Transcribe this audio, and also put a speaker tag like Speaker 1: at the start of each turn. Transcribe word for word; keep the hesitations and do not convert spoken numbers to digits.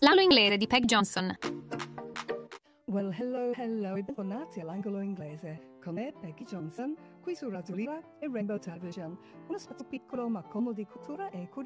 Speaker 1: L'angolo inglese di Peg Johnson.
Speaker 2: Well, hello, hello e bentornati all'angolo inglese. Con me, Peggy Johnson, qui su Radio Lira e Rainbow Television. Uno spazio piccolo ma colmo di cultura e curiosità.